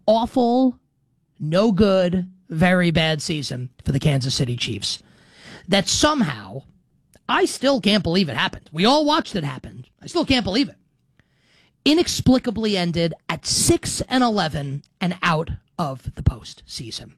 awful, no good, very bad season for the Kansas City Chiefs that somehow, I still can't believe it happened. We all watched it happen. I still can't believe it. Inexplicably ended at 6-11 and out of the postseason.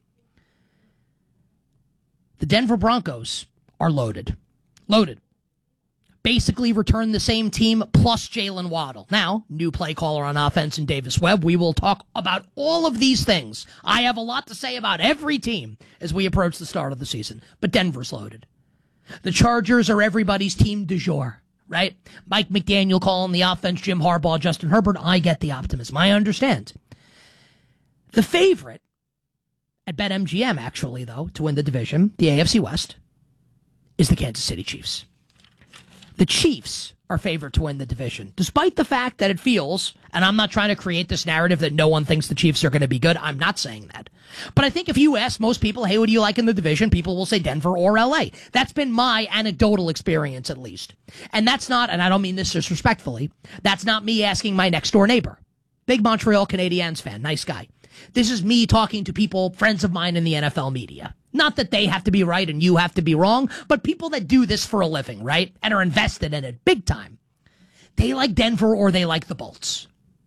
The Denver Broncos are loaded. Loaded. Basically returned the same team plus Jalen Waddle. Now, new play caller on offense in Davis Webb. We will talk about all of these things. I have a lot to say about every team as we approach the start of the season. But Denver's loaded. The Chargers are everybody's team du jour, right? Mike McDaniel calling the offense, Jim Harbaugh, Justin Herbert. I get the optimism. I understand. The favorite at BetMGM, actually, though, to win the division, the AFC West, is the Kansas City Chiefs. The Chiefs are favored to win the division, despite the fact that it feels, and I'm not trying to create this narrative that no one thinks the Chiefs are going to be good. I'm not saying that. But I think if you ask most people, hey, what do you like in the division? People will say Denver or LA. That's been my anecdotal experience, at least. And that's not, and I don't mean this disrespectfully, that's not me asking my next door neighbor. Big Montreal Canadiens fan, nice guy. This is me talking to people, friends of mine in the NFL media. Not that they have to be right and you have to be wrong, but people that do this for a living, right? And are invested in it big time. They like Denver or they like the Bolts.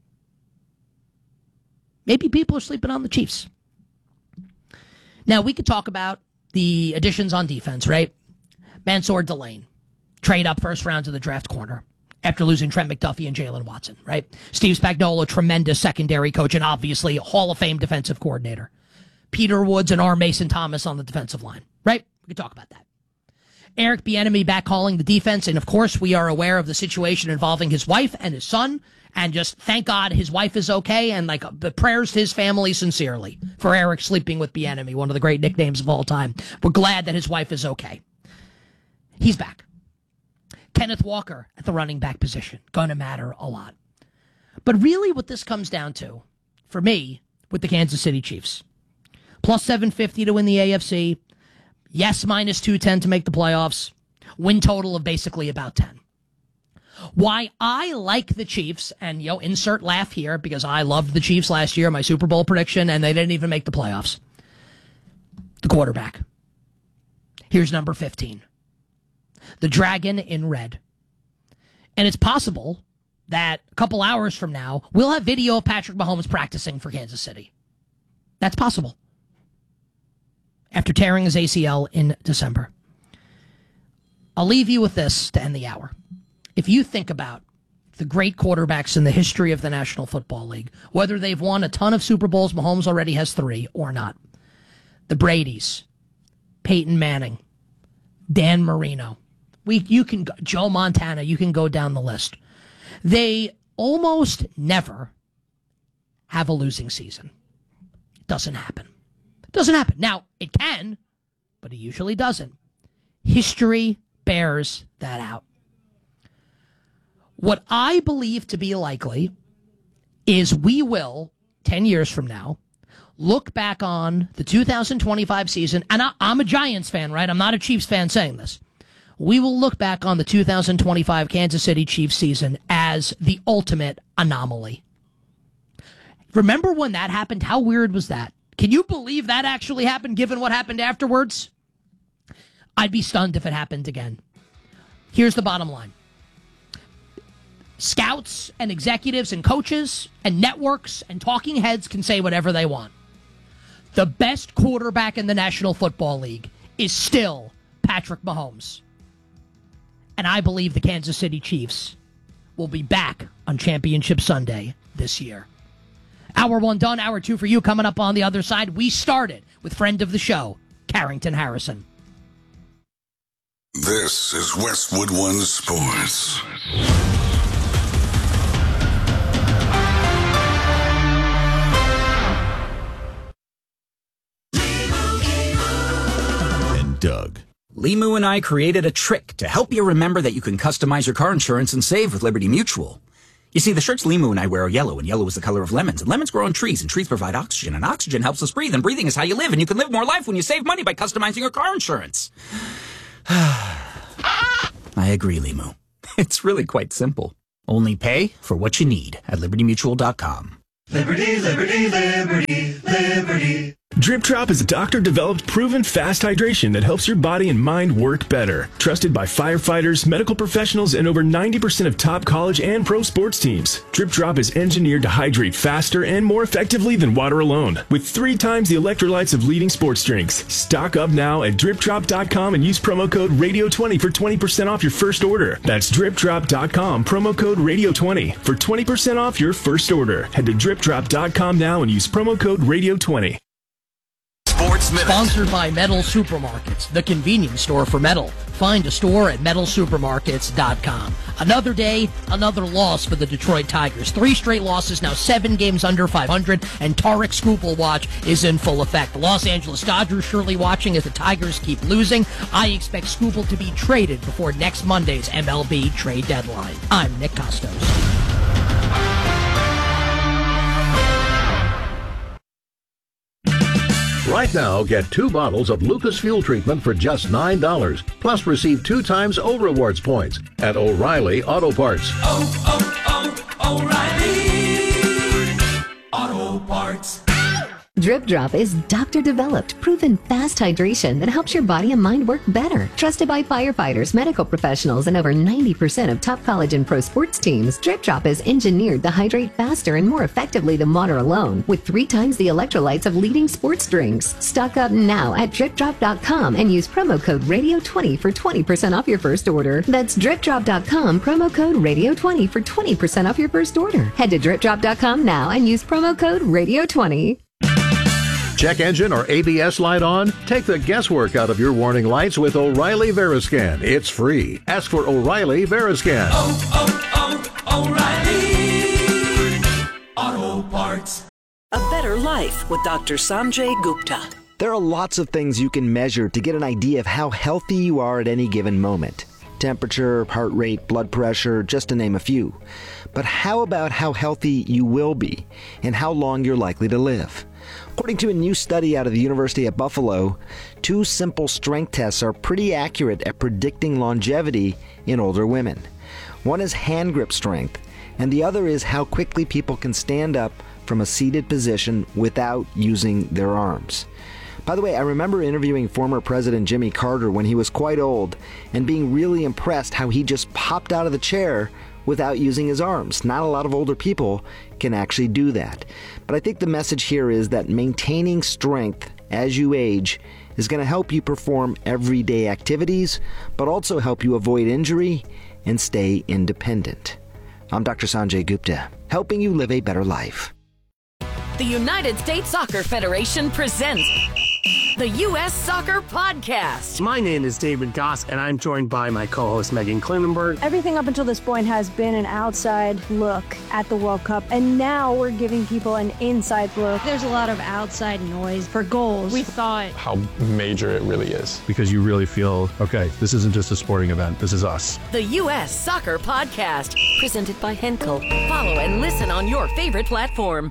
Maybe people are sleeping on the Chiefs. Now, we could talk about the additions on defense, right? Mansour Delane, trade up first round to the draft corner after losing Trent McDuffie and Jalen Watson, right? Steve Spagnuolo, tremendous secondary coach and obviously a Hall of Fame defensive coordinator. Peter Woods and R. Mason Thomas on the defensive line, right? We could talk about that. Eric Bieniemy back calling the defense, and of course we are aware of the situation involving his wife and his son, and just thank God his wife is okay, and like the prayers to his family sincerely for Eric sleeping with Bieniemy, one of the great nicknames of all time. We're glad that his wife is okay. He's back. Kenneth Walker at the running back position, going to matter a lot. But really what this comes down to, for me, with the Kansas City Chiefs, plus 750 to win the AFC. Yes, minus 210 to make the playoffs. Win total of basically about 10. Why I like the Chiefs, and insert laugh here because I loved the Chiefs last year, my Super Bowl prediction, and they didn't even make the playoffs. The quarterback. Here's number 15. The Dragon in red. And it's possible that a couple hours from now, we'll have video of Patrick Mahomes practicing for Kansas City. That's possible. After tearing his ACL in December. I'll leave you with this to end the hour. If you think about the great quarterbacks in the history of the National Football League, whether they've won a ton of Super Bowls, Mahomes already has 3, or not. The Bradys, Peyton Manning, Dan Marino, Joe Montana, you can go down the list. They almost never have a losing season. It doesn't happen. Doesn't happen. Now, it can, but it usually doesn't. History bears that out. What I believe to be likely is we will, 10 years from now, look back on the 2025 season, and I'm a Giants fan, right? I'm not a Chiefs fan saying this. We will look back on the 2025 Kansas City Chiefs season as the ultimate anomaly. Remember when that happened? How weird was that? Can you believe that actually happened, given what happened afterwards? I'd be stunned if it happened again. Here's the bottom line. Scouts and executives and coaches and networks and talking heads can say whatever they want. The best quarterback in the National Football League is still Patrick Mahomes. And I believe the Kansas City Chiefs will be back on Championship Sunday this year. Hour 1 done, hour 2 for you. Coming up on the other side, we started with friend of the show, Carrington Harrison. This is Westwood One Sports. And Doug. Limu and I created a trick to help you remember that you can customize your car insurance and save with Liberty Mutual. You see, the shirts Limu and I wear are yellow, and yellow is the color of lemons, and lemons grow on trees, and trees provide oxygen, and oxygen helps us breathe, and breathing is how you live, and you can live more life when you save money by customizing your car insurance. I agree, Limu. It's really quite simple. Only pay for what you need at LibertyMutual.com. Liberty, liberty, liberty, liberty. Drip Drop is a doctor-developed, proven fast hydration that helps your body and mind work better. Trusted by firefighters, medical professionals, and over 90% of top college and pro sports teams. Drip Drop is engineered to hydrate faster and more effectively than water alone, with 3 times the electrolytes of leading sports drinks. Stock up now at DripDrop.com and use promo code Radio20 for 20% off your first order. That's DripDrop.com, promo code Radio20 for 20% off your first order. Head to DripDrop.com now and use promo code Radio20. Sports Minute. Sponsored by Metal Supermarkets, the convenience store for metal. Find a store at metalsupermarkets.com. Another day, another loss for the Detroit Tigers. 3 straight losses, now 7 games under 500, and Tarek Skubal watch is in full effect. The Los Angeles Dodgers surely watching as the Tigers keep losing. I expect Skubal to be traded before next Monday's MLB trade deadline. I'm Nick Costos. Right now, get 2 bottles of Lucas Fuel Treatment for just $9. Plus, receive 2 times O Rewards points at O'Reilly Auto Parts. O'Reilly Auto Parts. Drip Drop is doctor-developed, proven fast hydration that helps your body and mind work better. Trusted by firefighters, medical professionals, and over 90% of top college and pro sports teams, Drip Drop is engineered to hydrate faster and more effectively than water alone, with 3 times the electrolytes of leading sports drinks. Stock up now at DripDrop.com and use promo code Radio20 for 20% off your first order. That's DripDrop.com, promo code Radio20 for 20% off your first order. Head to DripDrop.com now and use promo code Radio20. Check engine or ABS light on? Take the guesswork out of your warning lights with O'Reilly Veriscan. It's free. Ask for O'Reilly Veriscan. O'Reilly Auto Parts. A Better Life with Dr. Sanjay Gupta. There are lots of things you can measure to get an idea of how healthy you are at any given moment. Temperature, heart rate, blood pressure, just to name a few. But how about how healthy you will be and how long you're likely to live? According to a new study out of the University at Buffalo, 2 simple strength tests are pretty accurate at predicting longevity in older women. One is hand grip strength, and the other is how quickly people can stand up from a seated position without using their arms. By the way, I remember interviewing former President Jimmy Carter when he was quite old and being really impressed how he just popped out of the chair without using his arms. Not a lot of older people can actually do that. But I think the message here is that maintaining strength as you age is going to help you perform everyday activities, but also help you avoid injury and stay independent. I'm Dr. Sanjay Gupta, helping you live a better life. The United States Soccer Federation presents the U.S. Soccer Podcast. My name is David Goss, and I'm joined by my co-host Megan Klinenberg. Everything up until this point has been an outside look at the World Cup, and now we're giving people an inside look. There's a lot of outside noise for goals. We thought how major it really is. Because you really feel, okay, this isn't just a sporting event, this is us. The U.S. Soccer Podcast, presented by Henkel. Follow and listen on your favorite platform.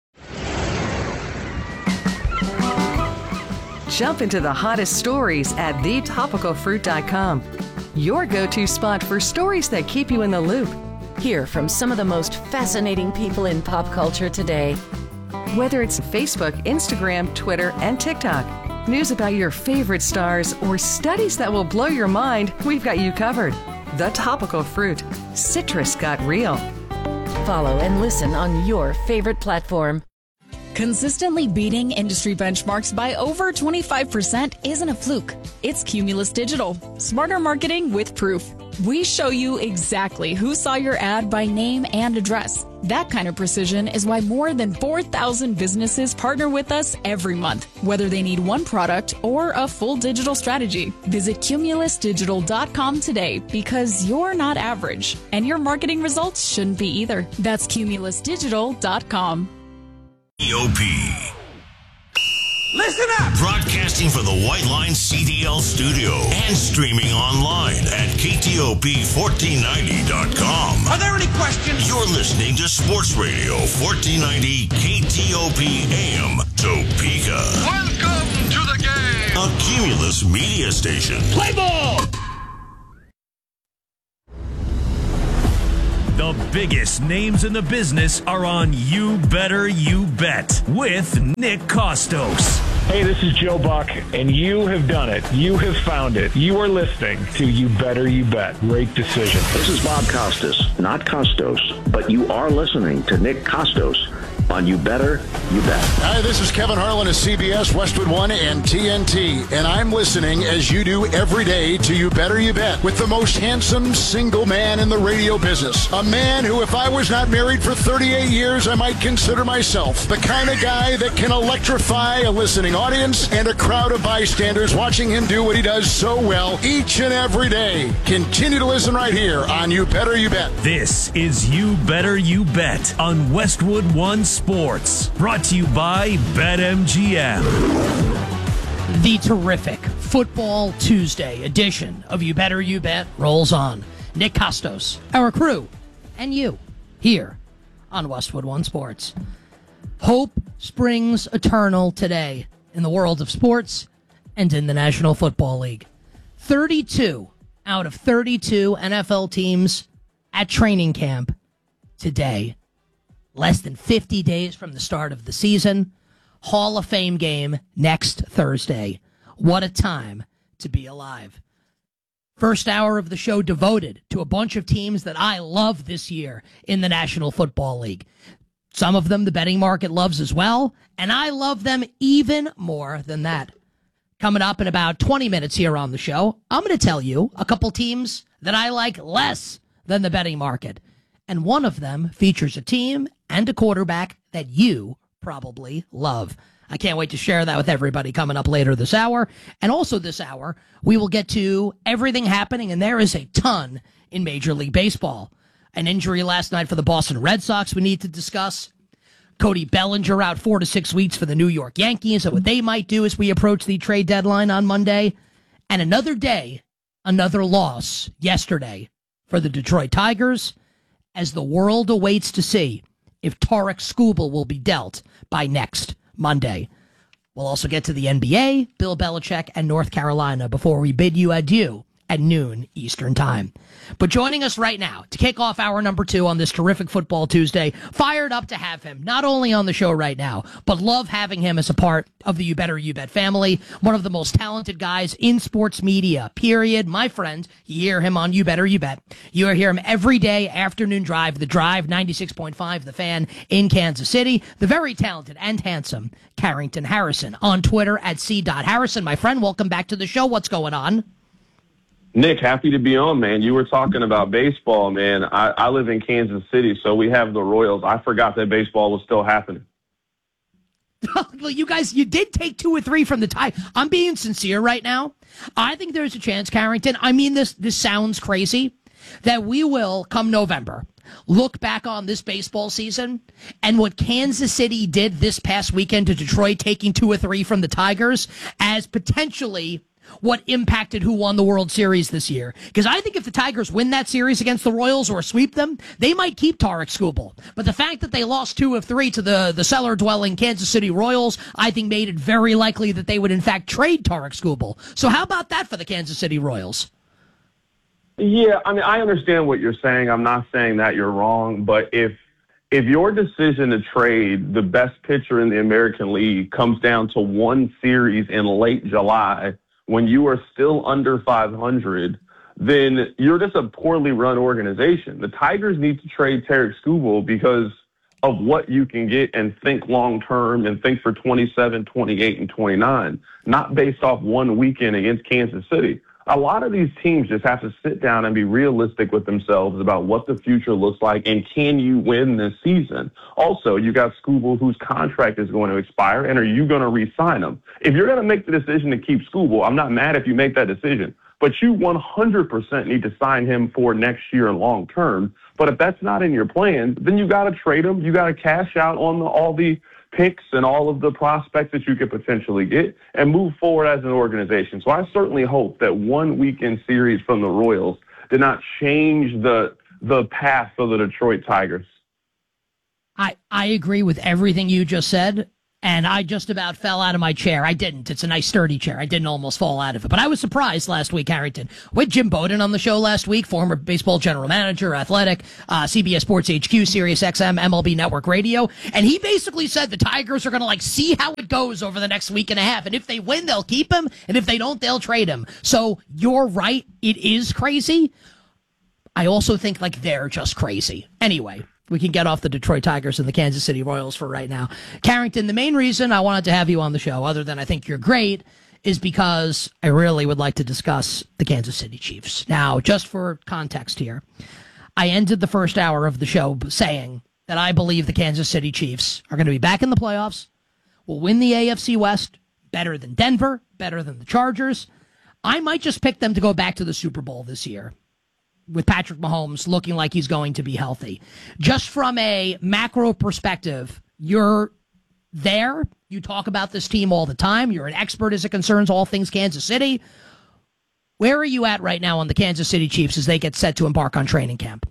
Jump into the hottest stories at thetopicalfruit.com. Your go-to spot for stories that keep you in the loop. Hear from some of the most fascinating people in pop culture today. Whether it's Facebook, Instagram, Twitter, and TikTok, news about your favorite stars, or studies that will blow your mind, we've got you covered. The Topical Fruit. Citrus got real. Follow and listen on your favorite platform. Consistently beating industry benchmarks by over 25% isn't a fluke. It's Cumulus Digital. Smarter marketing with proof. We show you exactly who saw your ad by name and address. That kind of precision is why more than 4,000 businesses partner with us every month, whether they need one product or a full digital strategy. Visit cumulusdigital.com today because you're not average, and your marketing results shouldn't be either. That's cumulusdigital.com. KTOP. Listen up! Broadcasting from the White Line CDL studio and streaming online at KTOP1490.com. Are there any questions? You're listening to Sports Radio 1490 KTOP AM Topeka. Welcome to the game! A Cumulus media station. Play ball! The biggest names in the business are on You Better You Bet with Nick Costos. Hey, this is Joe Buck, and you have done it. You have found it. You are listening to You Better You Bet. Great decision. This is Bob Costas, not Costos, but you are listening to Nick Costos on You Better You Bet. Hi, this is Kevin Harlan of CBS, Westwood One, and TNT, and I'm listening as you do every day to You Better You Bet with the most handsome single man in the radio business. A man who, if I was not married for 38 years, I might consider myself the kind of guy that can electrify a listening audience and a crowd of bystanders watching him do what he does so well each and every day. Continue to listen right here on You Better You Bet. This is You Better You Bet on Westwood One Sports, brought to you by BetMGM. The terrific Football Tuesday edition of You Better You Bet rolls on. Nick Costos, our crew, and you here on Westwood One Sports. Hope springs eternal today in the world of sports and in the National Football League. 32 out of 32 NFL teams at training camp today. Less than 50 days from the start of the season. Hall of Fame game next Thursday. What a time to be alive. First hour of the show devoted to a bunch of teams that I love this year in the National Football League. Some of them the betting market loves as well, and I love them even more than that. Coming up in about 20 minutes here on the show, I'm going to tell you a couple teams that I like less than the betting market. And one of them features a team and a quarterback that you probably love. I can't wait to share that with everybody coming up later this hour. And also this hour, we will get to everything happening, and there is a ton in Major League Baseball. An injury last night for the Boston Red Sox we need to discuss. Cody Bellinger out 4 to 6 weeks for the New York Yankees, and what they might do as we approach the trade deadline on Monday. And another day, another loss yesterday for the Detroit Tigers, as the world awaits to see if Tarek Skubal will be dealt by next Monday. We'll also get to the NBA, Bill Belichick, and North Carolina before we bid you adieu at noon Eastern Time. But joining us right now to kick off hour number 2 on this terrific Football Tuesday, fired up to have him, not only on the show right now, but love having him as a part of the You Better You Bet family, one of the most talented guys in sports media, period. My friend, you hear him on You Better You Bet. You hear him every day, afternoon drive, The Drive, 96.5, The Fan in Kansas City. The very talented and handsome Carrington Harrison on Twitter at c.harrison. My friend, welcome back to the show. What's going on? Nick, happy to be on, man. You were talking about baseball, man. I live in Kansas City, so we have the Royals. I forgot that baseball was still happening. Well, you guys, you did take 2 or 3 from the tie. I'm being sincere right now. I think there's a chance, Carrington, I mean this sounds crazy, that we will, come November, look back on this baseball season and what Kansas City did this past weekend to Detroit, taking 2 or 3 from the Tigers, as potentially what impacted who won the World Series this year. Because I think if the Tigers win that series against the Royals or sweep them, they might keep Tarek Skubal. But the fact that they lost 2 of 3 to the cellar-dwelling Kansas City Royals, I think made it very likely that they would in fact trade Tarek Skubal. So how about that for the Kansas City Royals? Yeah, I mean, I understand what you're saying. I'm not saying that you're wrong, but if your decision to trade the best pitcher in the American League comes down to one series in late July, when you are still under 500, then you're just a poorly run organization. The Tigers need to trade Tarek Skubal because of what you can get and think long-term and think for 27, 28, and 29, not based off one weekend against Kansas City. A lot of these teams just have to sit down and be realistic with themselves about what the future looks like and can you win this season. Also, you got Skubal, whose contract is going to expire, and are you going to re-sign him? If you're going to make the decision to keep Skubal, I'm not mad if you make that decision, but you 100% need to sign him for next year and long term. But if that's not in your plans, then you got to trade him. You got to cash out on all the picks and all of the prospects that you could potentially get and move forward as an organization. So I certainly hope that one weekend series from the Royals did not change the path of the Detroit Tigers. I agree with everything you just said. and I just about fell out of my chair. I didn't. It's a nice sturdy chair. I didn't almost fall out of it. But I was surprised last week, Harrington. We had Jim Bowden on the show last week, former baseball general manager, Athletic, CBS Sports HQ, Sirius XM, MLB Network Radio. And he basically said the Tigers are going to see how it goes over the next week and a half. And if they win, they'll keep him. And if they don't, they'll trade him. So you're right. It is crazy. I also think they're just crazy. Anyway. We can get off the Detroit Tigers and the Kansas City Royals for right now. Carrington, the main reason I wanted to have you on the show, other than I think you're great, is because I really would like to discuss the Kansas City Chiefs. Now, just for context here, I ended the first hour of the show saying that I believe the Kansas City Chiefs are going to be back in the playoffs, will win the AFC West, better than Denver, better than the Chargers. I might just pick them to go back to the Super Bowl this year, with Patrick Mahomes looking like he's going to be healthy. Just from a macro perspective, you're there. You talk about this team all the time. You're an expert as it concerns all things Kansas City. Where are you at right now on the Kansas City Chiefs as they get set to embark on training camp?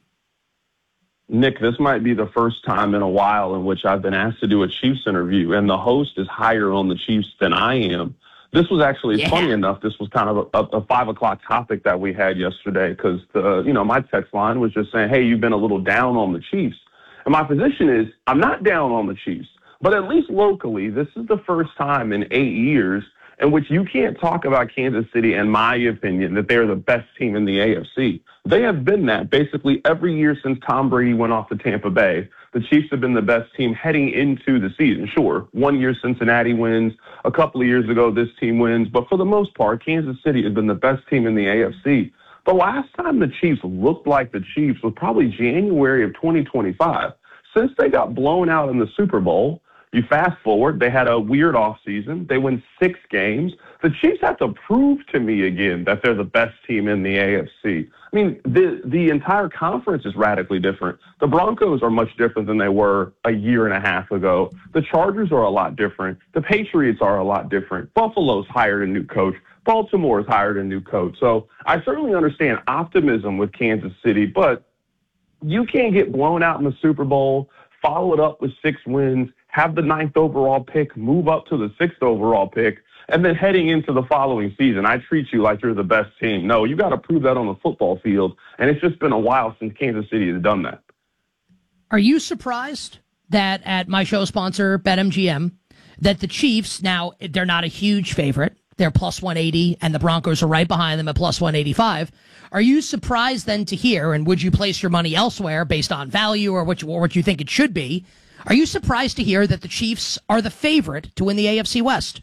Nick, this might be the first time in a while in which I've been asked to do a Chiefs interview, and the host is higher on the Chiefs than I am. This was actually funny enough. This was kind of a 5 o'clock topic that we had yesterday because my text line was just saying, hey, you've been a little down on the Chiefs. And my position is I'm not down on the Chiefs, but at least locally, this is the first time in 8 years in which you can't talk about Kansas City, in my opinion, that they're the best team in the AFC. They have been that basically every year since Tom Brady went off to Tampa Bay. The Chiefs have been the best team heading into the season. Sure, 1 year Cincinnati wins. A couple of years ago, this team wins. But for the most part, Kansas City has been the best team in the AFC. The last time the Chiefs looked like the Chiefs was probably January of 2025. Since they got blown out in the Super Bowl, you fast forward, they had a weird offseason. They win 6 games. The Chiefs have to prove to me again that they're the best team in the AFC. I mean, the entire conference is radically different. The Broncos are much different than they were a year and a half ago. The Chargers are a lot different. The Patriots are a lot different. Buffalo's hired a new coach. Baltimore's hired a new coach. So I certainly understand optimism with Kansas City, but you can't get blown out in the Super Bowl, follow it up with 6 wins, have the 9th overall pick, move up to the 6th overall pick, and then heading into the following season, I treat you like you're the best team. No, you got to prove that on the football field, and it's just been a while since Kansas City has done that. Are you surprised that at my show sponsor, BetMGM, that the Chiefs, now they're not a huge favorite, they're plus 180, and the Broncos are right behind them at plus 185. Are you surprised then to hear, and would you place your money elsewhere based on value or what you think it should be? Are you surprised to hear that the Chiefs are the favorite to win the AFC West?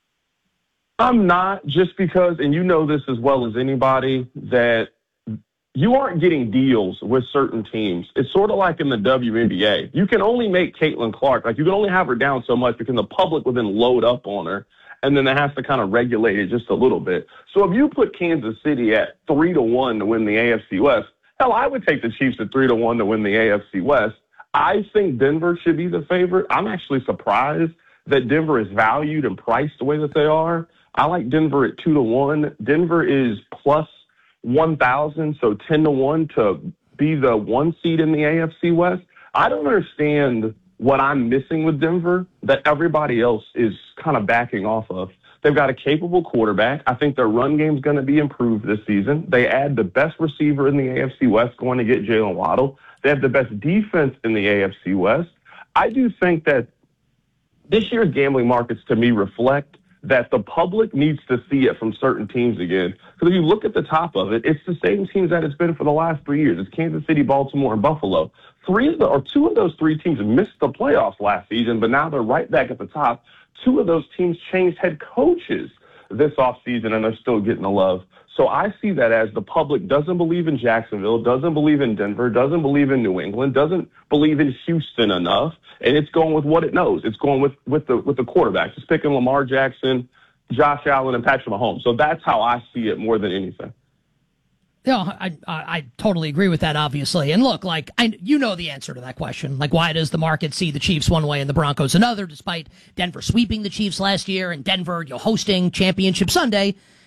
I'm not, just because, and you know this as well as anybody, that you aren't getting deals with certain teams. It's sort of like in the WNBA. You can only make Caitlin Clark, you can only have her down so much because the public will then load up on her, and then it has to kind of regulate it just a little bit. So if you put Kansas City at 3-1 to win the AFC West, hell, I would take the Chiefs at 3-1 to win the AFC West. I think Denver should be the favorite. I'm actually surprised that Denver is valued and priced the way that they are. I like Denver at 2-1. Denver is plus 1,000, so 10-1 to be the 1 seed in the AFC West. I don't understand what I'm missing with Denver that everybody else is kind of backing off of. They've got a capable quarterback. I think their run game's going to be improved this season. They add the best receiver in the AFC West, going to get Jalen Waddle. They have the best defense in the AFC West. I do think that this year's gambling markets, to me, reflect that the public needs to see it from certain teams again. Because if you look at the top of it, it's the same teams that it's been for the last 3 years. It's Kansas City, Baltimore, and Buffalo. 2 of those 3 teams missed the playoffs last season, but now they're right back at the top. 2 of those teams changed head coaches this offseason, and they're still getting the love. So I see that as the public doesn't believe in Jacksonville, doesn't believe in Denver, doesn't believe in New England, doesn't believe in Houston enough, and it's going with what it knows. It's going with the quarterbacks. It's picking Lamar Jackson, Josh Allen, and Patrick Mahomes. So that's how I see it more than anything. No, I totally agree with that, obviously. And look, you know the answer to that question. Why does the market see the Chiefs one way and the Broncos another, despite Denver sweeping the Chiefs last year and Denver hosting Championship Sunday?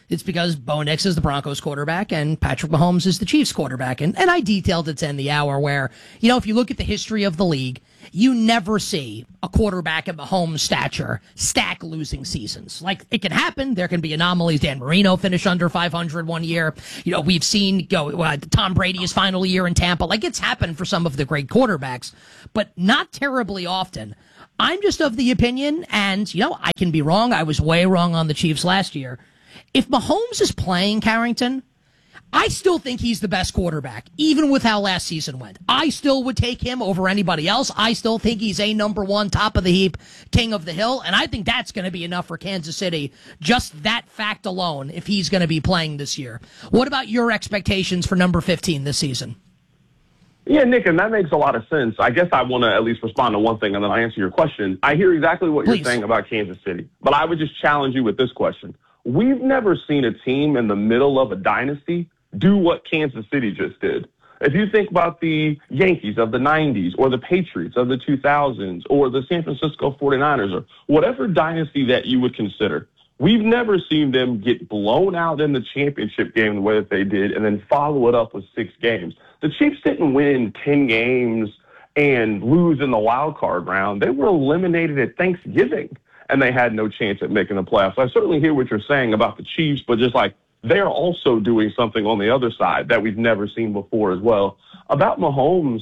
It's because Bo Nix is the Broncos quarterback and Patrick Mahomes is the Chiefs quarterback. And I detailed it in the hour where, if you look at the history of the league, you never see a quarterback of Mahomes' stature stack losing seasons. Like, it can happen. There can be anomalies. Dan Marino finished under 500 one year. We've seen Tom Brady's final year in Tampa. Like, it's happened for some of the great quarterbacks, but not terribly often. I'm just of the opinion, and, I can be wrong. I was way wrong on the Chiefs last year. If Mahomes is playing, Carrington, I still think he's the best quarterback, even with how last season went. I still would take him over anybody else. I still think he's a number one, top of the heap, king of the hill, and I think that's going to be enough for Kansas City, just that fact alone, if he's going to be playing this year. What about your expectations for number 15 this season? Yeah, Nick, and that makes a lot of sense. I guess I want to at least respond to one thing, and then I answer your question. I hear exactly what you're saying about Kansas City, but I would just challenge you with this question. We've never seen a team in the middle of a dynasty do what Kansas City just did. If you think about the Yankees of the 90s or the Patriots of the 2000s or the San Francisco 49ers or whatever dynasty that you would consider, we've never seen them get blown out in the championship game the way that they did and then follow it up with 6 games. The Chiefs didn't win 10 games and lose in the wild card round. They were eliminated at Thanksgiving, and they had no chance at making the playoffs. I certainly hear what you're saying about the Chiefs, but just like they're also doing something on the other side that we've never seen before as well. About Mahomes,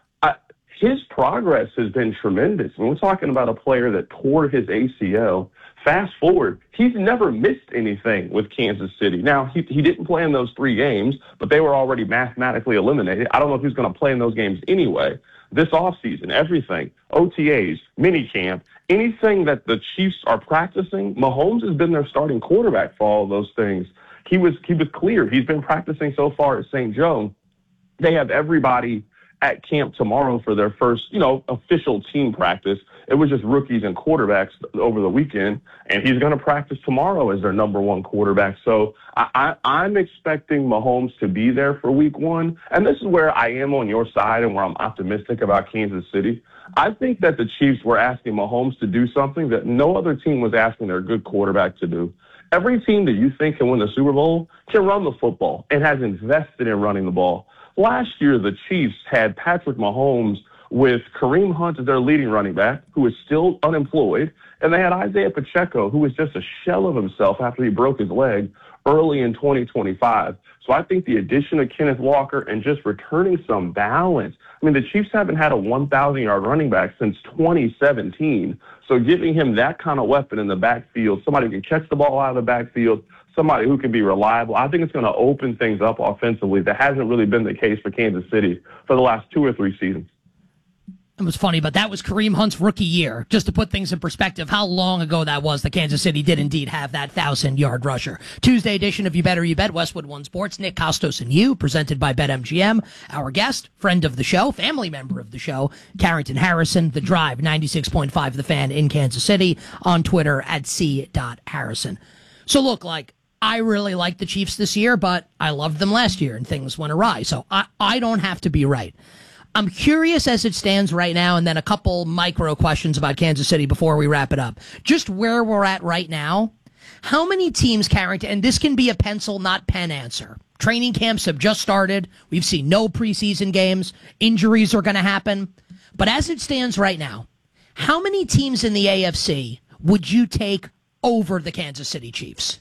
his progress has been tremendous. When we're talking about a player that tore his ACL, fast forward, he's never missed anything with Kansas City. Now, he didn't play in those 3 games, but they were already mathematically eliminated. I don't know if he's going to play in those games anyway. This offseason, everything, OTAs, minicamp, anything that the Chiefs are practicing, Mahomes has been their starting quarterback for all of those things. He was clear. He's been practicing so far at St. Joe. They have everybody at camp tomorrow for their first, official team practice. It was just rookies and quarterbacks over the weekend, and he's going to practice tomorrow as their number one quarterback. So I'm expecting Mahomes to be there for week 1, and this is where I am on your side and where I'm optimistic about Kansas City. I think that the Chiefs were asking Mahomes to do something that no other team was asking their good quarterback to do. Every team that you think can win the Super Bowl can run the football and has invested in running the ball. Last year, the Chiefs had Patrick Mahomes with Kareem Hunt as their leading running back, who is still unemployed, and they had Isaiah Pacheco, who was just a shell of himself after he broke his leg early in 2025. So I think the addition of Kenneth Walker and just returning some balance. I mean, the Chiefs haven't had a 1,000-yard running back since 2017. So giving him that kind of weapon in the backfield, somebody who can catch the ball out of the backfield, somebody who can be reliable, I think it's going to open things up offensively. That hasn't really been the case for Kansas City for the last 2 or 3 seasons. It was funny, but that was Kareem Hunt's rookie year. Just to put things in perspective, how long ago that was that Kansas City did indeed have that 1,000-yard rusher. Tuesday edition of You Better You Bet, Westwood One Sports, Nick Costos and you, presented by BetMGM. Our guest, friend of the show, family member of the show, Carrington Harrison, The Drive, 96.5 The Fan in Kansas City, on Twitter at C.Harrison. So look, I really like the Chiefs this year, but I loved them last year and things went awry. So I don't have to be right. I'm curious as it stands right now, and then a couple micro questions about Kansas City before we wrap it up. Just where we're at right now, how many teams, Carrington, and this can be a pencil, not pen answer. Training camps have just started. We've seen no preseason games. Injuries are going to happen. But as it stands right now, how many teams in the AFC would you take over the Kansas City Chiefs?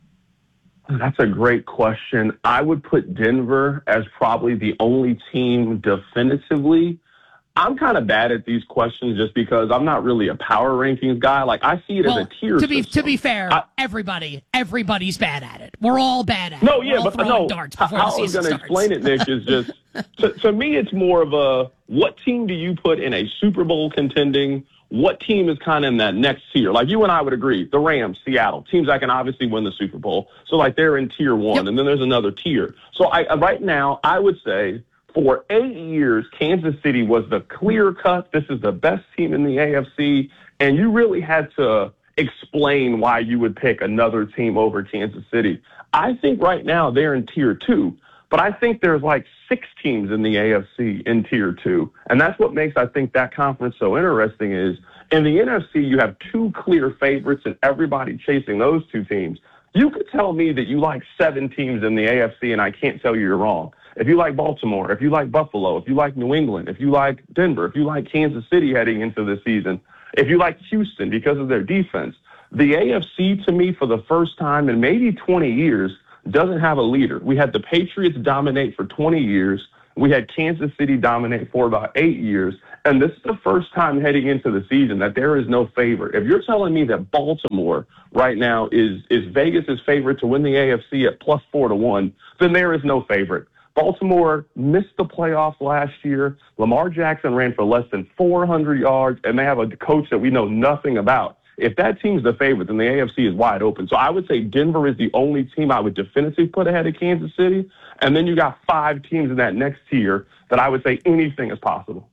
That's a great question. I would put Denver as probably the only team definitively. I'm kind of bad at these questions just because I'm not really a power rankings guy. I see it as a tier system. To be fair, everybody's bad at it. We're all bad at it. No, yeah, but no. How I was going to explain it, Nick, is just to me, it's more of a what team do you put in a Super Bowl contending? What team is kind of in that next tier? You and I would agree, the Rams, Seattle, teams that can obviously win the Super Bowl. So they're in tier 1, yep. And then there's another tier. So right now, I would say for 8 years, Kansas City was the clear cut. This is the best team in the AFC. And you really had to explain why you would pick another team over Kansas City. I think right now they're in tier 2. But I think there's 6 teams in the AFC in tier 2. And that's what makes, I think, that conference so interesting is in the NFC, you have 2 clear favorites and everybody chasing those 2 teams. You could tell me that you like 7 teams in the AFC, and I can't tell you're wrong. If you like Baltimore, if you like Buffalo, if you like New England, if you like Denver, if you like Kansas City heading into the season, if you like Houston because of their defense, the AFC, to me, for the first time in maybe 20 years, doesn't have a leader. We had the Patriots dominate for 20 years. We had Kansas City dominate for about 8 years. And this is the first time heading into the season that there is no favorite. If you're telling me that Baltimore right now is Vegas' favorite to win the AFC at plus 4-1, then there is no favorite. Baltimore missed the playoffs last year. Lamar Jackson ran for less than 400 yards, and they have a coach that we know nothing about. If that team's the favorite, then the AFC is wide open. So I would say Denver is the only team I would definitively put ahead of Kansas City. And then you got 5 teams in that next tier that I would say anything is possible.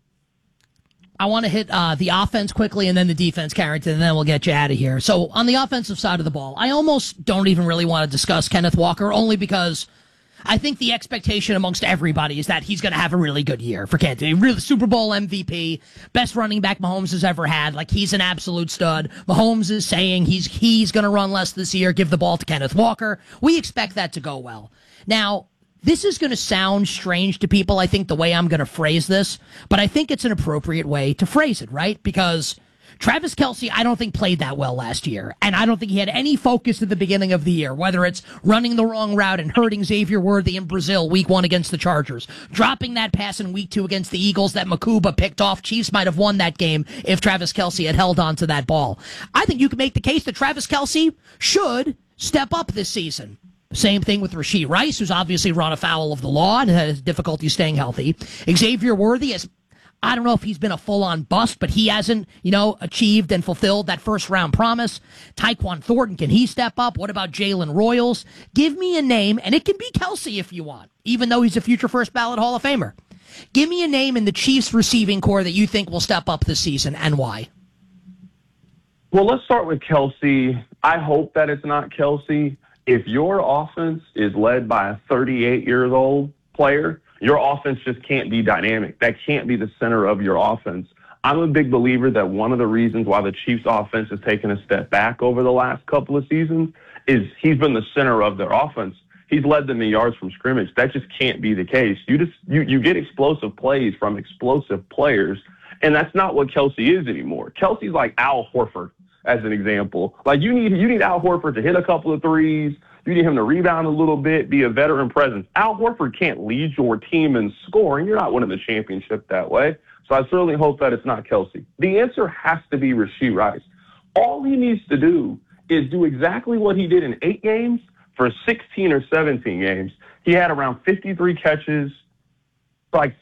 I want to hit the offense quickly and then the defense, Carrington, and then we'll get you out of here. So on the offensive side of the ball, I almost don't even really want to discuss Kenneth Walker, only because I think the expectation amongst everybody is that he's going to have a really good year for Kansas. Really, Super Bowl MVP, best running back Mahomes has ever had. Like, he's an absolute stud. Mahomes is saying he's going to run less this year, give the ball to Kenneth Walker. We expect that to go well. Now, this is going to sound strange to people, I think, the way I'm going to phrase this, but I think it's an appropriate way to phrase it, right? Because Travis Kelce, I don't think played that well last year, and I don't think he had any focus at the beginning of the year, whether it's running the wrong route and hurting Xavier Worthy in Brazil week 1 against the Chargers, dropping that pass in week 2 against the Eagles that Makuba picked off. Chiefs might have won that game if Travis Kelce had held on to that ball. I think you can make the case that Travis Kelce should step up this season. Same thing with Rashee Rice, who's obviously run afoul of the law and has difficulty staying healthy. Xavier Worthy has, I don't know if he's been a full-on bust, but he hasn't, achieved and fulfilled that first-round promise. Tyquan Thornton, can he step up? What about Jalen Royals? Give me a name, and it can be Kelce if you want, even though he's a future first-ballot Hall of Famer. Give me a name in the Chiefs receiving core that you think will step up this season, and why? Well, let's start with Kelce. I hope that it's not Kelce. If your offense is led by a 38-year-old player, your offense just can't be dynamic. That can't be the center of your offense. I'm a big believer that one of the reasons why the Chiefs' offense has taken a step back over the last couple of seasons is he's been the center of their offense. He's led them in yards from scrimmage. That just can't be the case. You get explosive plays from explosive players, and that's not what Kelce is anymore. Kelce's like Al Horford, as an example. Like, you need Al Horford to hit a couple of threes. You need him to rebound a little bit, be a veteran presence. Al Horford can't lead your team in scoring. You're not winning the championship that way. So I certainly hope that it's not Kelce. The answer has to be Rashee Rice. All he needs to do is do exactly what he did in 8 games for 16 or 17 games. He had around 53 catches, like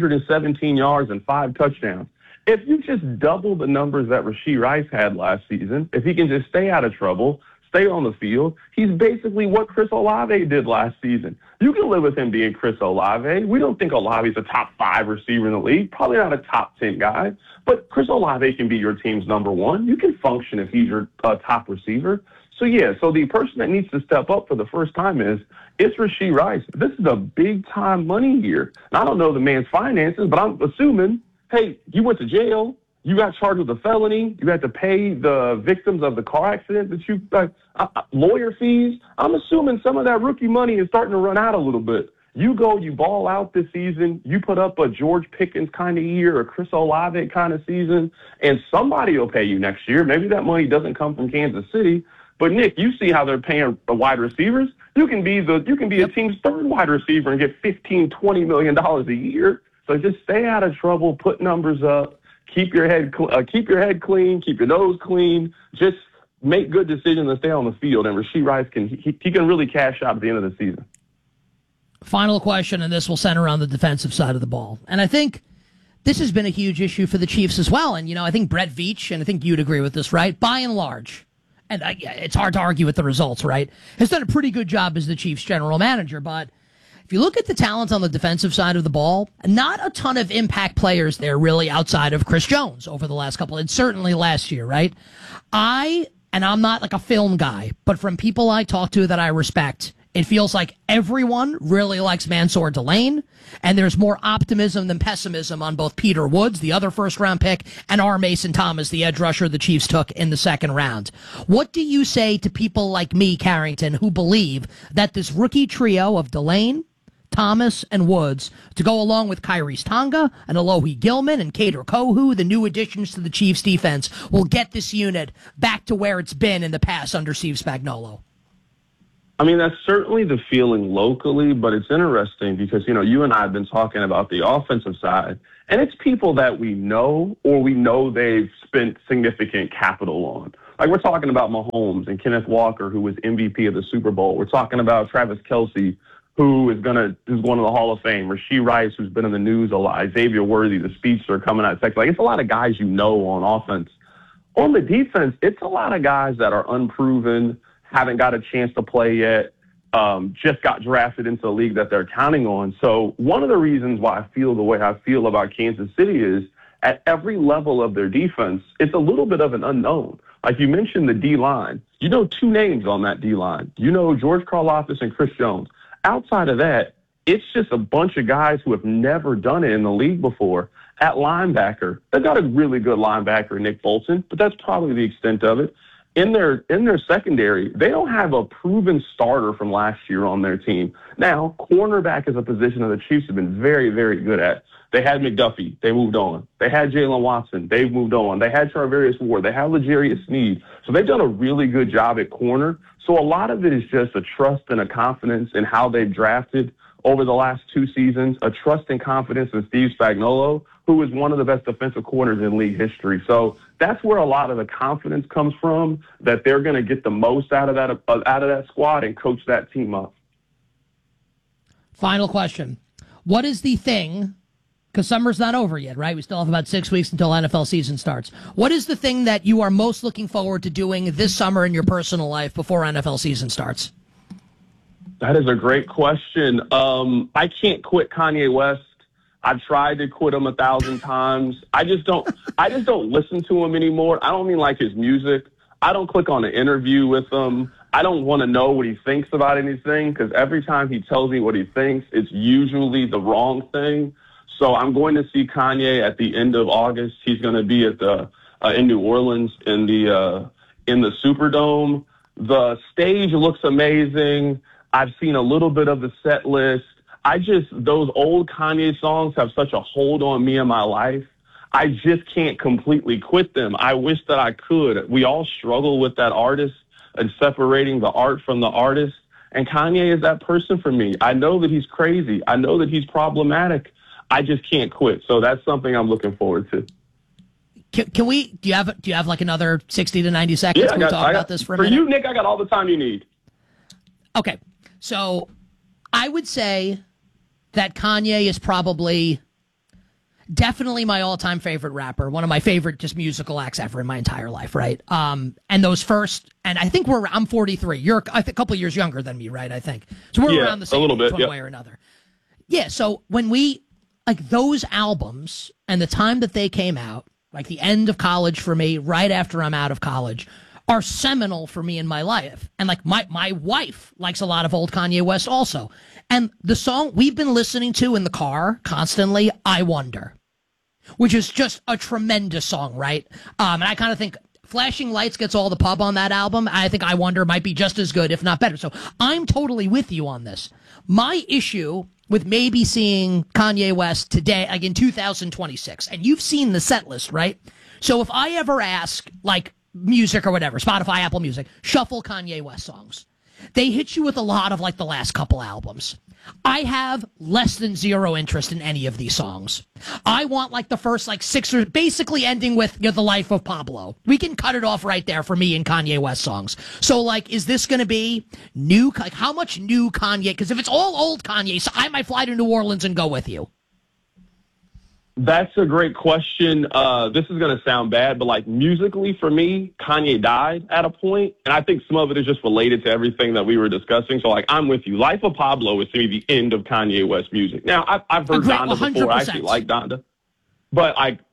517 yards and 5 touchdowns. If you just double the numbers that Rashee Rice had last season, if he can just stay out of trouble, stay on the field, he's basically what Chris Olave did last season. You can live with him being Chris Olave. We don't think Olave's a top 5 receiver in the league, probably not a top 10 guy, but Chris Olave can be your team's number 1. You can function if he's your top receiver. So the person that needs to step up for the first time it's Rashee Rice. This is a big-time money year. And I don't know the man's finances, but I'm assuming, hey, you went to jail. You got charged with a felony. You had to pay the victims of the car accident that you lawyer fees. I'm assuming some of that rookie money is starting to run out a little bit. You ball out this season. You put up a George Pickens kind of year, a Chris Olave kind of season, and somebody will pay you next year. Maybe that money doesn't come from Kansas City, but Nick, you see how they're paying the wide receivers. You can be a team's 3rd wide receiver and get $15-20 million a year. So just stay out of trouble, put numbers up, keep your head clean, keep your nose clean, just make good decisions and stay on the field. And Rashee Rice can really cash out at the end of the season. Final question, and this will center around the defensive side of the ball. And I think this has been a huge issue for the Chiefs as well. And, I think Brett Veach, and I think you'd agree with this, right? By and large, and it's hard to argue with the results, right? Has done a pretty good job as the Chiefs general manager, but if you look at the talent on the defensive side of the ball, not a ton of impact players there really outside of Chris Jones over the last couple, and certainly last year, right? And I'm not like a film guy, but from people I talk to that I respect, It feels like everyone really likes Mansour Delane, and there's more optimism than pessimism on both Peter Woods, the other first-round pick, and R. Mason Thomas, the edge rusher the Chiefs took in the second round. What do you say to people like me, Carrington, who believe that this rookie trio of Delane, Thomas, and Woods, to go along with Kyrie's Tonga and Alohi Gilman and Kader Kohu, the new additions to the Chiefs defense, will get this unit back to where it's been in the past under Steve Spagnuolo? I mean, that's certainly the feeling locally, but it's interesting because, you and I have been talking about the offensive side, and it's people that we know or we know they've spent significant capital on. Like, we're talking about Mahomes and Kenneth Walker, who was MVP of the Super Bowl. We're talking about Travis Kelce, who's going to the Hall of Fame. Rashee Rice, who's been in the news a lot. Xavier Worthy, the speedster coming out of Texas. Like, it's a lot of guys you know on offense. On the defense, it's a lot of guys that are unproven, haven't got a chance to play yet, just got drafted into the league that they're counting on. So one of the reasons why I feel the way I feel about Kansas City is at every level of their defense, it's a little bit of an unknown. Like you mentioned the D-line. You know two names on that D-line. You know George Karlaftis and Chris Jones. Outside of that, it's just a bunch of guys who have never done it in the league before. At linebacker, they've got a really good linebacker, Nick Bolton, but that's probably the extent of it. In their secondary, they don't have a proven starter from last year on their team. Now, cornerback is a position that the Chiefs have been very, very good at. They had McDuffie. They moved on. They had Jalen Watson. They've moved on. They had Charvarius Ward. They have L'Jarius Sneed. So they've done a really good job at corner. So a lot of it is just a trust and a confidence in how they've drafted over the last two seasons, a trust and confidence in Steve Spagnuolo, who is one of the best defensive corners in league history. So that's where a lot of the confidence comes from, that they're going to get the most out of that squad and coach that team up. Final question. What is the thing, because summer's not over yet, right? We still have about 6 weeks until NFL season starts. What is the thing that you are most looking forward to doing this summer in your personal life before NFL season starts? That is a great question. I can't quit Kanye West. I've tried to quit him 1,000 times. I just don't listen to him anymore. I don't mean like his music. I don't click on an interview with him. I don't want to know what he thinks about anything, because every time he tells me what he thinks, it's usually the wrong thing. So I'm going to see Kanye at the end of August. He's going to be at in New Orleans in the Superdome. The stage looks amazing. I've seen a little bit of the set list. Those old Kanye songs have such a hold on me in my life. I just can't completely quit them. I wish that I could. We all struggle with that artist and separating the art from the artist. And Kanye is that person for me. I know that he's crazy. I know that he's problematic. I just can't quit. So that's something I'm looking forward to. Can we? Do you have like another 60 to 90 seconds? Yeah, Can we talk about this for a minute? For you, Nick, I got all the time you need. Okay, so I would say that Kanye is definitely my all-time favorite rapper, one of my favorite just musical acts ever in my entire life, right? And those first, and I think I'm 43. You're a couple of years younger than me, right? I think so. We're around the same a little age, bit, one way or another. Yeah. So when we those albums and the time that they came out, like the end of college for me, right after I'm out of college, are seminal for me in my life. And like my wife likes a lot of old Kanye West also. And the song we've been listening to in the car constantly, I Wonder, which is just a tremendous song, right? And I kind of think Flashing Lights gets all the pub on that album. I think I Wonder might be just as good, if not better. So I'm totally with you on this. My issue with maybe seeing Kanye West today, like in 2026, and you've seen the set list, right? So if I ever ask, like, music or whatever, Spotify, Apple Music, shuffle Kanye West songs, they hit you with a lot of like the last couple albums. I have less than zero interest in any of these songs. I want like the first like 6 or basically ending with The Life of Pablo. We can cut it off right there for me in Kanye West songs. So like, is this going to be new? Like how much new Kanye? Because if it's all old Kanye, so I might fly to New Orleans and go with you. That's a great question. This is going to sound bad, but like musically for me, Kanye died at a point, and I think some of it is just related to everything that we were discussing. So like, I'm with you. Life of Pablo is to me the end of Kanye West music. Now, I've heard Donda before. I actually like Donda. But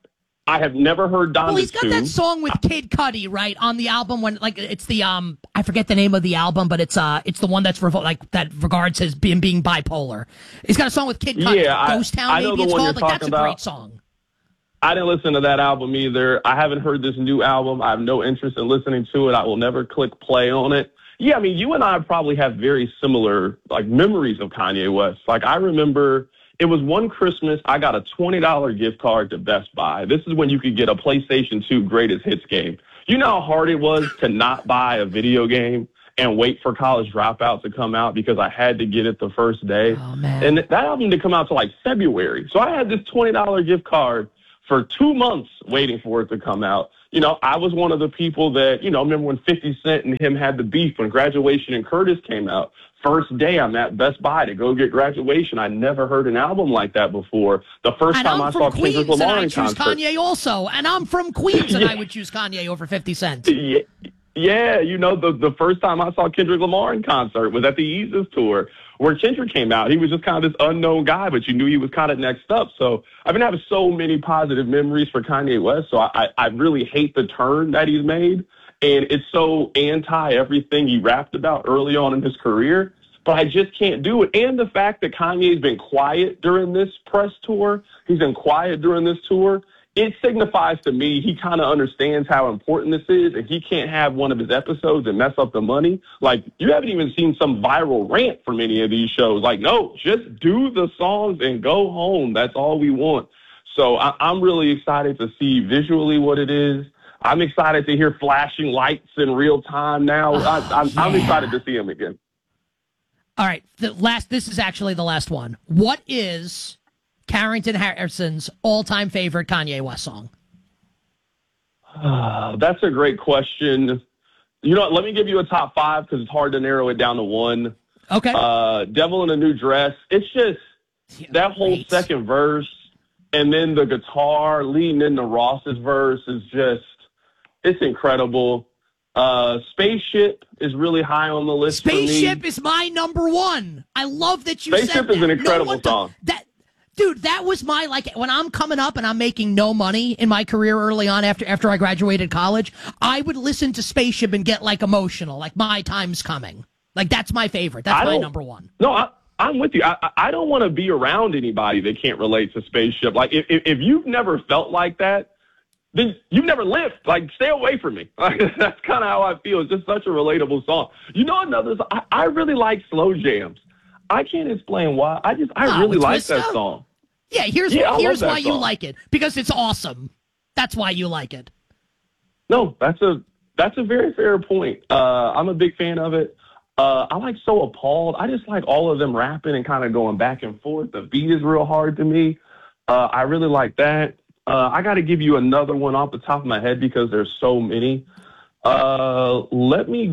I have never heard Donda's Well, he's got tune. that song with Kid Cudi, right, on the album when, like, it's the, I forget the name of the album, but it's the one that's, that regards as being bipolar. He's got a song with Kid Cudi, Ghost Town, I know maybe the it's one called. you're Like, that's a talking great about. song. I didn't listen to that album either. I haven't heard this new album. I have no interest in listening to it. I will never click play on it. Yeah, I mean, you and I probably have very similar, like, memories of Kanye West. Like, I remember it was one Christmas, I got a $20 gift card to Best Buy. This is when you could get a PlayStation 2 Greatest Hits game. You know how hard it was to not buy a video game and wait for College Dropout to come out because I had to get it the first day. Oh, man. And that album didn't come out till like February. So I had this $20 gift card for 2 months waiting for it to come out. You know, I was one of the people that, you know, remember when 50 Cent and him had the beef when Graduation and Curtis came out. First day I'm at Best Buy to go get Graduation. I never heard an album like that before. The first time I saw Kendrick Lamar in concert. And I choose Kanye also. And I'm from Queens, and I would choose Kanye over 50 Cent. Yeah, you know, the first time I saw Kendrick Lamar in concert was at the Yeezus tour where Kendrick came out. He was just kind of this unknown guy, but you knew he was kind of next up. So I've been having so many positive memories for Kanye West. So I really hate the turn that he's made. And it's so anti everything he rapped about early on in his career. But I just can't do it. And the fact that Kanye's been quiet during this press tour, he's been quiet during this tour, it signifies to me he kind of understands how important this is, and he can't have one of his episodes and mess up the money. Like, you haven't even seen some viral rant from any of these shows. Like, no, just do the songs and go home. That's all we want. So I'm really excited to see visually what it is. I'm excited to hear flashing lights in real time now. I'm excited to see him again. All right, this is actually the last one. What is Carrington Harrison's all-time favorite Kanye West song? That's a great question. You know what? Let me give you a top 5 because it's hard to narrow it down to one. Okay. Devil in a New Dress. It's just that whole second verse and then the guitar leading into Ross's verse is just, it's incredible. Spaceship is really high on the list for me. Spaceship is my number one. I love that you said that. Spaceship is an incredible song. Dude, that was my, like, when I'm coming up and I'm making no money in my career early on after I graduated college, I would listen to Spaceship and get, like, emotional, like, my time's coming. Like, that's my favorite. That's my number one. No, I'm with you. I don't want to be around anybody that can't relate to Spaceship. Like, if you've never felt like that, then you've never lived. Like, stay away from me. Like, that's kind of how I feel. It's just such a relatable song. You know, I really like slow jams. I can't explain why. I really like that song. Yeah, here's why you like it. Because it's awesome. That's why you like it. No, that's a very fair point. I'm a big fan of it. I like So Appalled. I just like all of them rapping and kind of going back and forth. The beat is real hard to me. I really like that. I got to give you another one off the top of my head because there's so many. Let me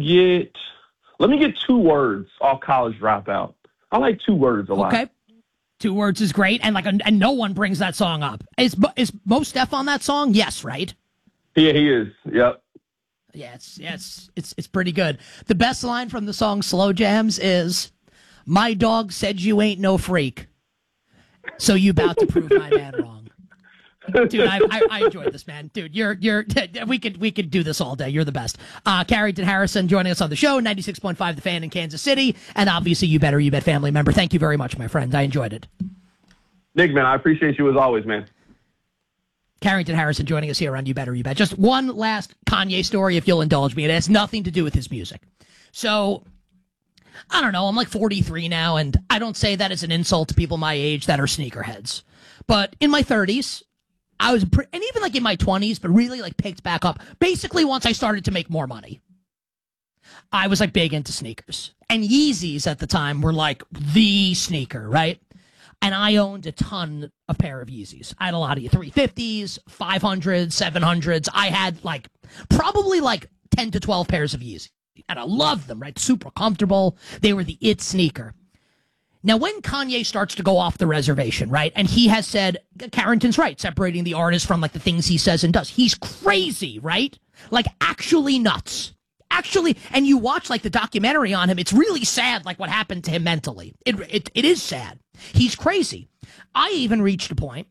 get 2 words off College Dropout. I like 2 words a lot. Okay. 2 words is great, and and no one brings that song up. Is Mos Def on that song? Yes, right? Yeah, he is. Yep. Yeah, it's pretty good. The best line from the song Slow Jams is, "My dog said you ain't no freak, so you bout to prove my man wrong." Dude, I enjoyed this, man. Dude, we could do this all day. You're the best. Carrington Harrison joining us on the show, 96.5 The Fan in Kansas City, and obviously You Bet family member. Thank you very much, my friend. I enjoyed it. Nick, man, I appreciate you as always, man. Carrington Harrison joining us here on You Bet. Just one last Kanye story, if you'll indulge me. It has nothing to do with his music. So, I don't know. I'm like 43 now, and I don't say that as an insult to people my age that are sneakerheads. But in my 30s, I was, and even like in my 20s, but really like picked back up. Basically, once I started to make more money, I was like big into sneakers. And Yeezys at the time were like the sneaker, right? And I owned a ton of pair of Yeezys. I had a lot of 350s, 500s, 700s. I had like probably like 10 to 12 pairs of Yeezys. And I loved them, right? Super comfortable. They were the it sneaker. Now, when Kanye starts to go off the reservation, right, and he has said, Carrington's right, separating the artist from, like, the things he says and does. He's crazy, right? Like, actually nuts. Actually, and you watch, like, the documentary on him, it's really sad, like, what happened to him mentally. It is sad. He's crazy. I even reached a point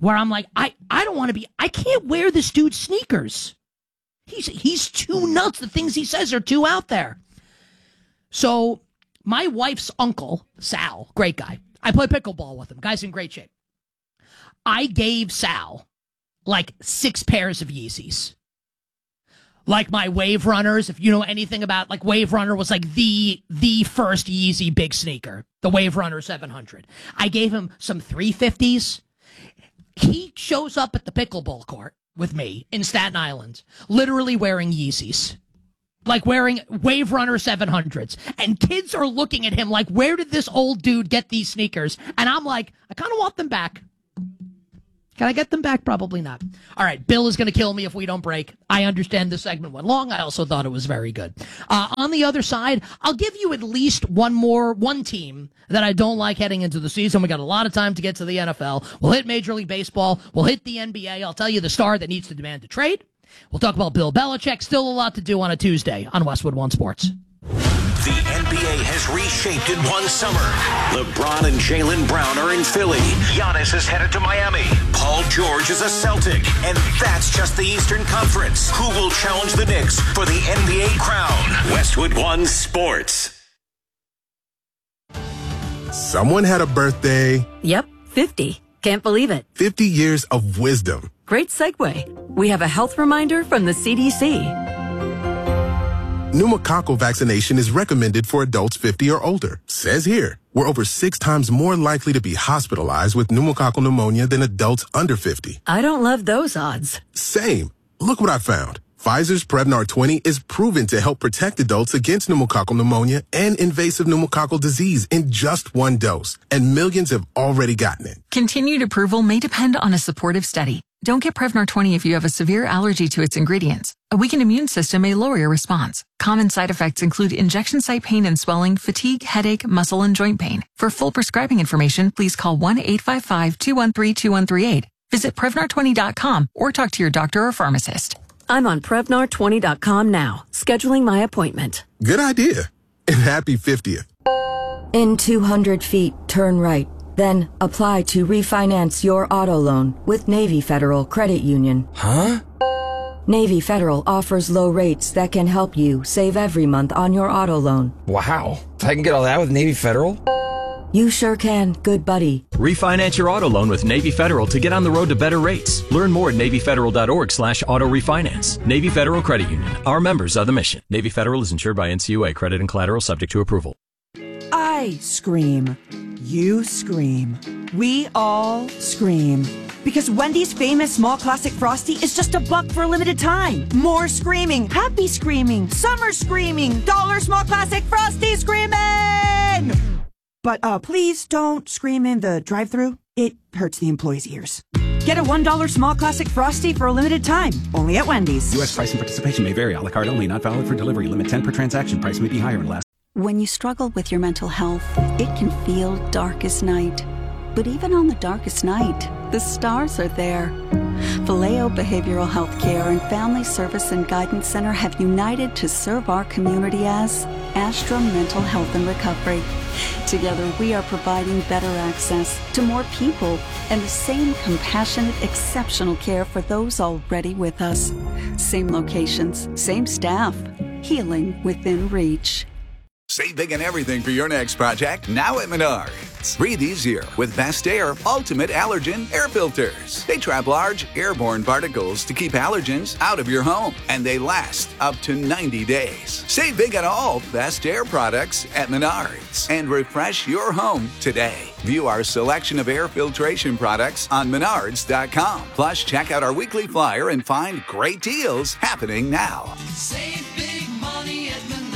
where I'm like, I don't want to be, I can't wear this dude's sneakers. He's too nuts. The things he says are too out there. So my wife's uncle, Sal, great guy. I play pickleball with him. Guy's in great shape. I gave Sal like 6 pairs of Yeezys. Like my Wave Runners, if you know anything about, like, Wave Runner was like the first Yeezy big sneaker, the Wave Runner 700. I gave him some 350s. He shows up at the pickleball court with me in Staten Island, literally wearing Yeezys. Like wearing Wave Runner 700s. And kids are looking at him like, where did this old dude get these sneakers? And I'm like, I kind of want them back. Can I get them back? Probably not. All right, Bill is going to kill me if we don't break. I understand this segment went long. I also thought it was very good. On the other side, I'll give you at least one team that I don't like heading into the season. We got a lot of time to get to the NFL. We'll hit Major League Baseball. We'll hit the NBA. I'll tell you the star that needs to demand a trade. We'll talk about Bill Belichick. Still a lot to do on a Tuesday on Westwood One Sports. The NBA has reshaped in one summer. LeBron and Jaylen Brown are in Philly. Giannis is headed to Miami. Paul George is a Celtic. And that's just the Eastern Conference. Who will challenge the Knicks for the NBA crown? Westwood One Sports. Someone had a birthday. Yep, 50. Can't believe it. 50 years of wisdom. Great segue. We have a health reminder from the CDC. Pneumococcal vaccination is recommended for adults 50 or older. Says here, we're over 6 times more likely to be hospitalized with pneumococcal pneumonia than adults under 50. I don't love those odds. Same. Look what I found. Pfizer's Prevnar 20 is proven to help protect adults against pneumococcal pneumonia and invasive pneumococcal disease in just 1 dose, and millions have already gotten it. Continued approval may depend on a supportive study. Don't get Prevnar 20 if you have a severe allergy to its ingredients. A weakened immune system may lower your response. Common side effects include injection site pain and swelling, fatigue, headache, muscle, and joint pain. For full prescribing information, please call 1-855-213-2138. Visit Prevnar20.com or talk to your doctor or pharmacist. I'm on Prevnar20.com now, scheduling my appointment. Good idea. And happy 50th. In 200 feet, turn right. Then apply to refinance your auto loan with Navy Federal Credit Union. Huh? Navy Federal offers low rates that can help you save every month on your auto loan. Wow. I can get all that with Navy Federal? You sure can, good buddy. Refinance your auto loan with Navy Federal to get on the road to better rates. Learn more at NavyFederal.org/auto refinance. Navy Federal Credit Union. Our members are the mission. Navy Federal is insured by NCUA. Credit and collateral subject to approval. I scream. You scream. We all scream. Because Wendy's famous small classic Frosty is just $1 for a limited time. More screaming. Happy screaming. Summer screaming. $1 small classic Frosty screaming! But please don't scream in the drive-thru. It hurts the employees' ears. Get a $1 small classic Frosty for a limited time. Only at Wendy's. U.S. price and participation may vary. A la carte only. Not valid for delivery. Limit 10 per transaction. Price may be higher in last. When you struggle with your mental health, it can feel dark as night. But even on the darkest night, the stars are there. Vallejo Behavioral Health Care and Family Service and Guidance Center have united to serve our community as Astra Mental Health and Recovery. Together, we are providing better access to more people and the same compassionate, exceptional care for those already with us. Same locations, same staff, healing within reach. Save big on everything for your next project now at Menards. Breathe easier with Best Air Ultimate Allergen Air Filters. They trap large airborne particles to keep allergens out of your home, and they last up to 90 days. Save big on all Best Air products at Menards and refresh your home today. View our selection of air filtration products on Menards.com. Plus, check out our weekly flyer and find great deals happening now. Save big money at Menards.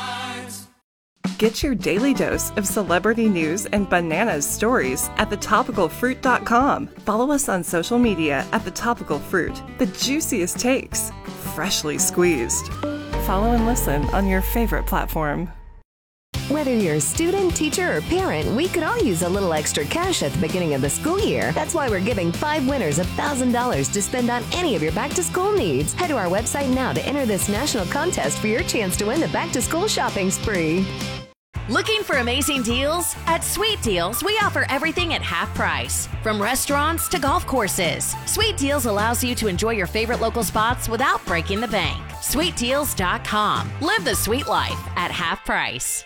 Get your daily dose of celebrity news and bananas stories at thetopicalfruit.com. Follow us on social media at The Topical Fruit. The juiciest takes, freshly squeezed. Follow and listen on your favorite platform. Whether you're a student, teacher, or parent, we could all use a little extra cash at the beginning of the school year. That's why we're giving 5 winners $1,000 to spend on any of your back-to-school needs. Head to our website now to enter this national contest for your chance to win the back-to-school shopping spree. Looking for amazing deals? At Sweet Deals, we offer everything at half price. From restaurants to golf courses, Sweet Deals allows you to enjoy your favorite local spots without breaking the bank. SweetDeals.com. Live the sweet life at half price.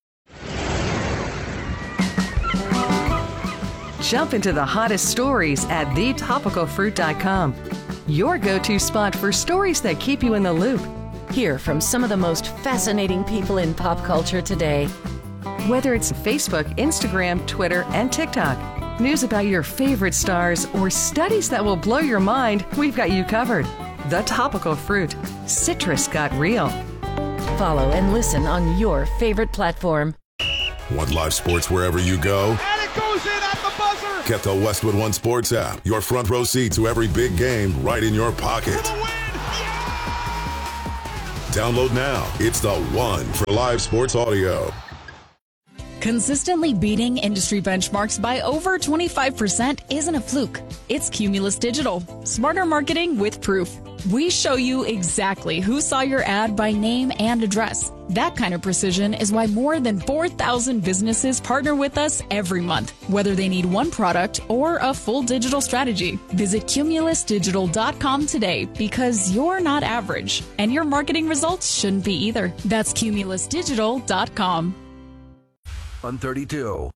Jump into the hottest stories at thetopicalfruit.com. Your go-to spot for stories that keep you in the loop. Hear from some of the most fascinating people in pop culture today. Whether it's Facebook, Instagram, Twitter, and TikTok, news about your favorite stars, or studies that will blow your mind, we've got you covered. The Topical Fruit. Citrus got real. Follow and listen on your favorite platform. Want live sports wherever you go? And it goes in at the buzzer! Get the Westwood One Sports app. Your front row seat to every big game right in your pocket. Download now. It's the one for live sports audio. Consistently beating industry benchmarks by over 25% isn't a fluke. It's Cumulus Digital. Smarter marketing with proof. We show you exactly who saw your ad by name and address. That kind of precision is why more than 4,000 businesses partner with us every month, whether they need one product or a full digital strategy. Visit cumulusdigital.com today because you're not average, and your marketing results shouldn't be either. That's cumulusdigital.com. On 32.